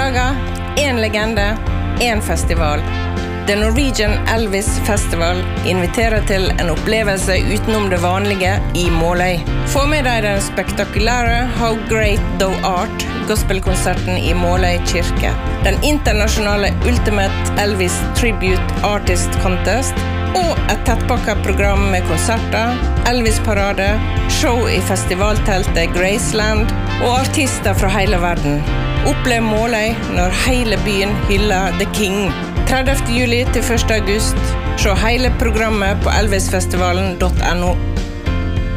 dager, en legende, en festival. The Norwegian Elvis Festival inviterer til en opplevelse utenom det vanlige i Måløy. Få med deg den spektakulære How Great Thou Art gospelkonserten i Måløy kirke. Den internasjonale Ultimate Elvis Tribute Artist Contest og et tettpakket program med konserter, Elvis-parade, show i festivalteltet Graceland og artister fra hele verden. Opplev Måløy når hele byen hyller The King. 30. juli til 1. august. Se hele programmet på elvisfestivalen.no.